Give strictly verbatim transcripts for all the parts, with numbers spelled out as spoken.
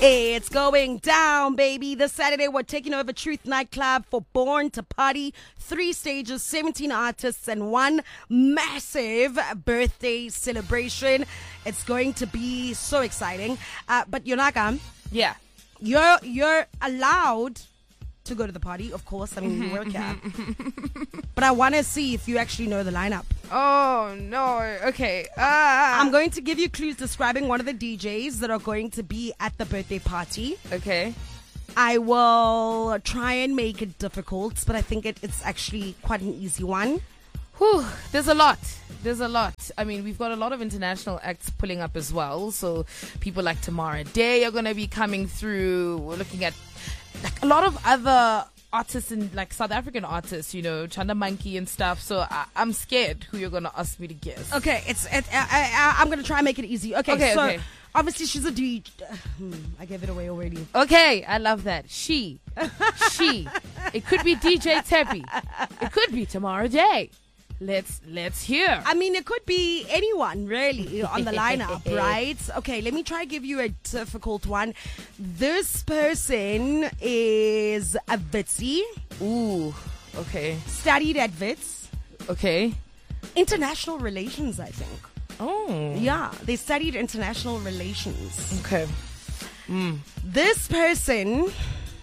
It's going down, baby. This Saturday, we're taking over Truth Nightclub for Born to Party. Three stages, seventeen artists, and one massive birthday celebration. It's going to be so exciting. Uh, but Yonaka, yeah, you're you're allowed to go to the party, of course. I mean, we work here. But I want to see if you actually know the lineup. Oh, no. Okay. Uh, I'm going to give you clues describing one of the D Js that are going to be at the birthday party. Okay. I will try and make it difficult, but I think it, it's actually quite an easy one. Whew, there's a lot. There's a lot. I mean, we've got a lot of international acts pulling up as well. So people like Tamara Day are going to be coming through. We're looking at like a lot of other artists and like South African artists, you know, Chanda Monkey and stuff. So I, I'm scared who you're going to ask me to guess. Okay, it's it, I, I, I'm going to try and make it easy. Okay, okay so okay. obviously she's a D J. Hmm, I gave it away already. Okay, I love that. She. She. It could be D J Teppy. It could be Tamara Day. Let's let's hear. I mean, it could be anyone really on the lineup, right? Okay, let me try give you a difficult one. This person is a Witzy. Ooh, okay. Studied at Wits. Okay. International relations, I think. Oh. Yeah, they studied international relations. Okay. Mm. This person...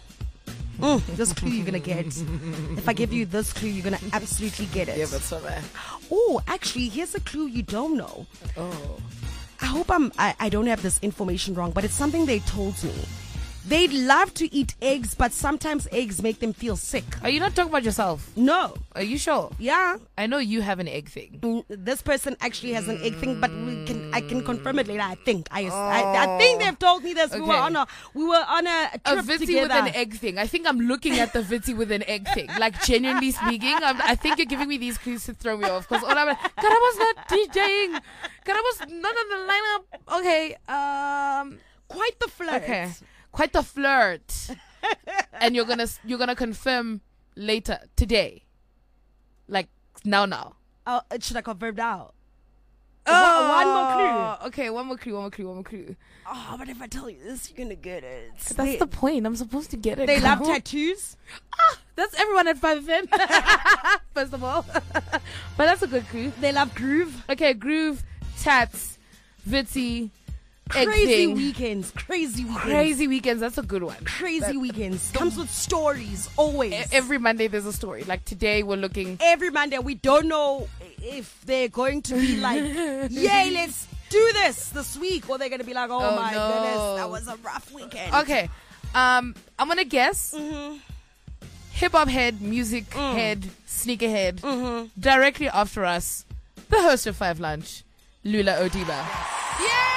Mm, this clue you're gonna get. If I give you this clue, you're gonna absolutely get it. Yeah, but so bad. Oh, actually, here's a clue you don't know. Oh. I hope I'm, I, I don't have this information wrong, but it's something they told me. They'd love to eat eggs, but sometimes eggs make them feel sick. Are you not talking about yourself? No. Are you sure? Yeah. I know you have an egg thing. Mm, this person actually has an egg thing, but we can I can confirm it later. I think I, oh. I, I think they've told me this. Okay. We were on a we were on a trip a Witzy together. with an egg thing. I think I'm looking at the Witzy with an egg thing. Like genuinely speaking, I'm, I think you're giving me these clues to throw me off. Because all I'm like, God, I was not DJing. God, I was not on the lineup. Okay. Um. Quite the flirt. Okay. Quite the flirt. And you're gonna you're gonna confirm later today. Like now now. Oh, should I confirm now? Oh, one, one more clue. Okay, one more clue, one more clue, one more clue. Oh, but if I tell you this, you're gonna get it. That's they, the point. I'm supposed to get it. They girl. love tattoos. Ah, that's everyone at five F M. First of all. But that's a good clue. They love groove. Okay, groove, tats, Witzy. Crazy weekends, crazy weekends. Crazy weekends, that's a good one. Crazy that, weekends. Comes with stories, always. E- every Monday there's a story. Like today we're looking... Every Monday, we don't know if they're going to be like, yay, let's do this this week. Or they're going to be like, oh, oh my no. goodness, that was a rough weekend. Okay, um, I'm going to guess. Mm-hmm. Hip-hop head, music mm. head, sneaker head. Mm-hmm. Directly after us, the host of Five Lunch, Lula Odiba. Yay!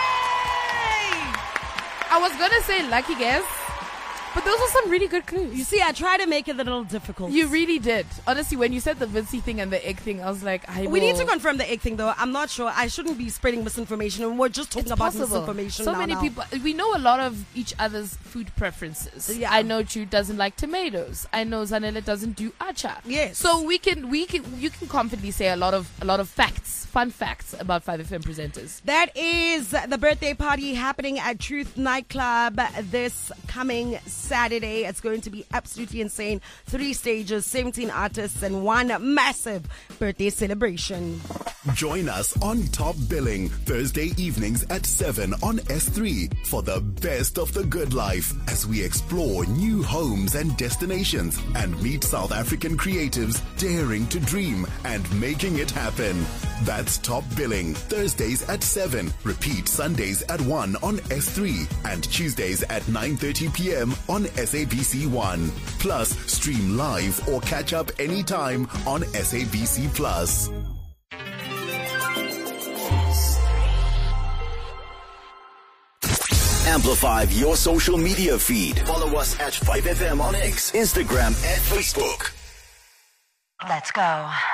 I was going to say lucky guess, but those are some really good clues. You see, I try to make it a little difficult. You really did. Honestly, when you said the Witzy thing and the egg thing, I was like, I We will... need to confirm the egg thing, though. I'm not sure. I shouldn't be spreading misinformation, and we're just talking it's about possible. misinformation So now, many now. people... We know a lot of each other's food preferences. Yeah. I know Chu doesn't like tomatoes. I know Zanele doesn't do acha. Yes. So we can... we can. You can confidently say a lot of a lot of facts, fun facts about five F M presenters. That is the birthday party happening at Truth Nightclub this coming Saturday. It's going to be absolutely insane. Three stages, seventeen artists, and one massive birthday celebration. Join us on Top Billing Thursday evenings at seven on S three for the best of the good life as we explore new homes and destinations and meet South African creatives daring to dream and making it happen. That's Top Billing Thursdays at seven. Repeat Sundays at one on S three and Tuesdays at nine thirty p.m. on S A B C one. Plus, stream live or catch up anytime on S A B C Plus. Amplify your social media feed. Follow us at five F M on X, Instagram, and Facebook. Let's go.